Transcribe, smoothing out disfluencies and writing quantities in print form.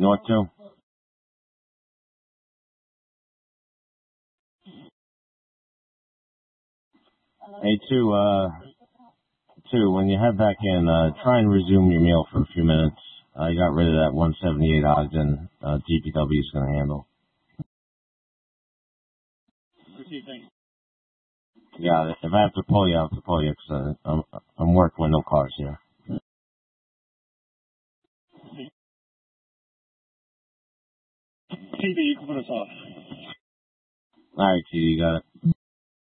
North 2. Hey, 2, when you head back in, try and resume your meal for a few minutes. I got rid of that 178 Ogden GPW is going to handle. Yeah, if I have to pull you, I have to pull you, because I'm working with no cars here. TV, you can put us off. All right, T, you got it.